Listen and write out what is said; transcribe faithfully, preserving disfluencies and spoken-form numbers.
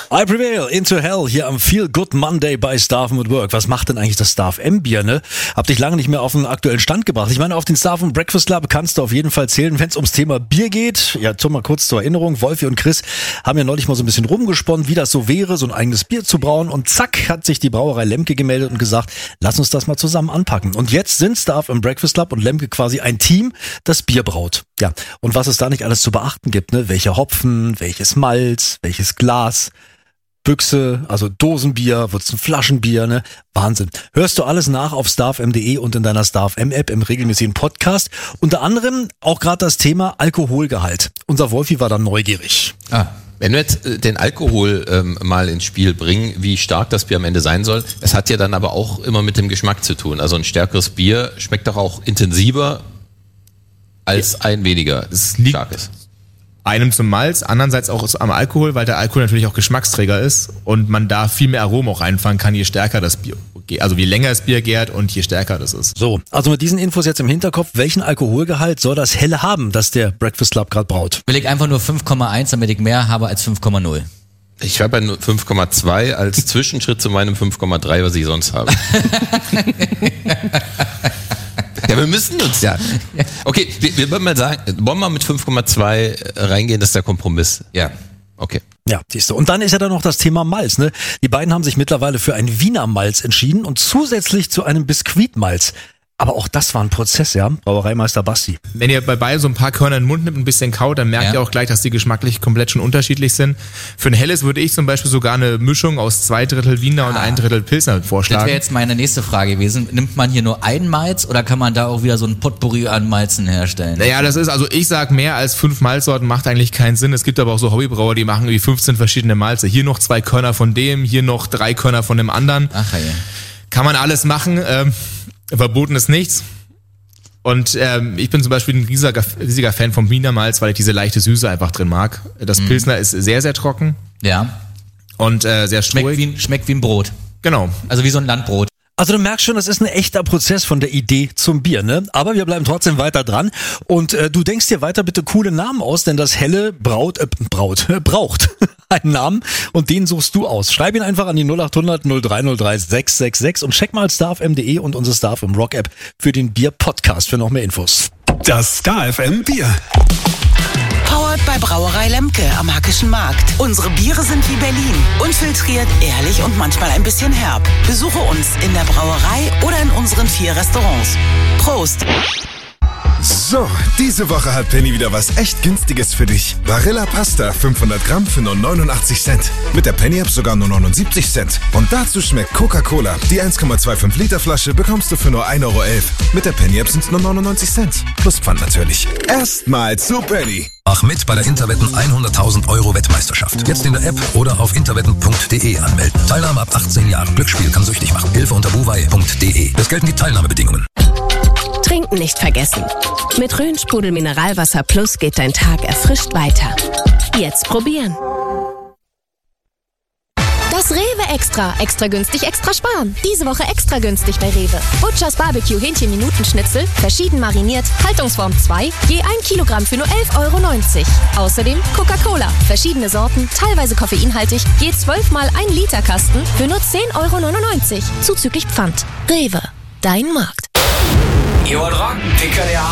I Prevail, Into Hell, hier am Feel Good Monday bei Staff at Work. Was macht denn eigentlich das Staff M-Bier, ne? Hab dich lange nicht mehr auf den aktuellen Stand gebracht. Ich meine, auf den Staff and Breakfast Club kannst du auf jeden Fall zählen, wenn es ums Thema Bier geht. Ja, schon mal kurz zur Erinnerung. Wolfi und Chris haben ja neulich mal so ein bisschen rumgesponnen, wie das so wäre, so ein eigenes Bier zu brauen. Und zack, hat sich die Brauerei Lemke gemeldet und gesagt, lass uns das mal zusammen anpacken. Und jetzt sind Staff and Breakfast Club und Lemke quasi ein Team, das Bier braut. Ja, und was es da nicht alles zu beachten gibt, ne? Welche Hopfen, welches Malz, welches Glas, Büchse, also Dosenbier, wird's ein Flaschenbier, ne? Wahnsinn. Hörst du alles nach auf starfm punkt de und in deiner StarfM-App im regelmäßigen Podcast. Unter anderem auch gerade das Thema Alkoholgehalt. Unser Wolfi war da neugierig. Ah. Wenn wir jetzt den Alkohol ähm, mal ins Spiel bringen, wie stark das Bier am Ende sein soll, es hat ja dann aber auch immer mit dem Geschmack zu tun. Also ein stärkeres Bier schmeckt doch auch intensiver als ein weniger starkes. Einem zum Malz, andererseits auch am Alkohol, weil der Alkohol natürlich auch Geschmacksträger ist und man da viel mehr Aromen auch reinfangen kann, je stärker das Bier, also je länger das Bier gärt und je stärker das ist. So, also mit diesen Infos jetzt im Hinterkopf, welchen Alkoholgehalt soll das Helle haben, das der Breakfast Club gerade braut? Will ich einfach nur fünf Komma eins, damit ich mehr habe als fünf Komma null. Ich habe ja fünf Komma zwei als Zwischenschritt zu meinem fünf Komma drei, was ich sonst habe. Ja, wir müssen uns ja. Okay, wir, wir wollen mal sagen, wollen wir mit fünf Komma zwei reingehen, das ist der Kompromiss. Ja, okay. Ja, siehst du. Und dann ist ja dann noch das Thema Malz, ne? Die beiden haben sich mittlerweile für ein Wiener Malz entschieden und zusätzlich zu einem Biskuitmalz. Aber auch das war ein Prozess, ja, Brauereimeister Basti. Wenn ihr bei beiden so ein paar Körner in den Mund nimmt, ein bisschen kaut, dann merkt ja. ihr auch gleich, dass die geschmacklich komplett schon unterschiedlich sind. Für ein Helles würde ich zum Beispiel sogar eine Mischung aus zwei Drittel Wiener ah. und ein Drittel Pilsner vorschlagen. Das wäre jetzt meine nächste Frage gewesen. Nimmt man hier nur ein Malz oder kann man da auch wieder so ein Potpourri an Malzen herstellen? Naja, das ist, also ich sag, mehr als fünf Malzsorten macht eigentlich keinen Sinn. Es gibt aber auch so Hobbybrauer, die machen irgendwie fünfzehn verschiedene Malze. Hier noch zwei Körner von dem, hier noch drei Körner von dem anderen. Ach ja. Kann man alles machen. Ähm, verboten ist nichts. Und ähm, ich bin zum Beispiel ein riesiger, riesiger Fan vom Wiener Malz, weil ich diese leichte Süße einfach drin mag. Das mhm. Pilsner ist sehr, sehr trocken. Ja. Und äh, sehr schmeckt wie, schmeckt wie ein Brot. Genau. Also wie so ein Landbrot. Also du merkst schon, das ist ein echter Prozess von der Idee zum Bier, ne? Aber wir bleiben trotzdem weiter dran. Und äh, du denkst dir weiter bitte coole Namen aus, denn das Helle braut, äh, braut, äh, braucht einen Namen und den suchst du aus. Schreib ihn einfach an die null acht hundert null drei null drei sechs sechs sechs und check mal starfm punkt de und unsere Starf im Rock App für den Bier-Podcast für noch mehr Infos. Das StarfM Bier. Powered bei Brauerei Lemke am Hackischen Markt. Unsere Biere sind wie Berlin. Unfiltriert, ehrlich und manchmal ein bisschen herb. Besuche uns in der Brauerei oder in unseren vier Restaurants. Prost! So, diese Woche hat Penny wieder was echt Günstiges für dich. Barilla Pasta, fünfhundert Gramm für nur neunundachtzig Cent. Mit der Penny-App sogar nur neunundsiebzig Cent. Und dazu schmeckt Coca-Cola. Die eins Komma fünfundzwanzig Liter Flasche bekommst du für nur ein Euro elf. Mit der Penny-App sind es nur neunundneunzig Cent. Plus Pfand natürlich. Erstmal zu Penny. Mach mit bei der Interwetten hunderttausend Euro Wettmeisterschaft. Jetzt in der App oder auf interwetten punkt de anmelden. Teilnahme ab achtzehn Jahren. Glücksspiel kann süchtig machen. Hilfe unter buwei punkt de. Es gelten die Teilnahmebedingungen. Trinken nicht vergessen. Mit Rhön-Sprudel Mineralwasser Plus geht dein Tag erfrischt weiter. Jetzt probieren. Das Rewe Extra. Extra günstig, extra sparen. Diese Woche extra günstig bei Rewe. Butchers Barbecue Hähnchen-Minuten-Schnitzel, verschieden mariniert, Haltungsform zwei, je ein Kilogramm für nur elf Euro neunzig. Außerdem Coca-Cola, verschiedene Sorten, teilweise koffeinhaltig, je zwölf mal ein Liter Kasten für nur zehn Euro neunundneunzig. Zuzüglich Pfand. Rewe, dein Markt. Ihr wollt rocken, Picker der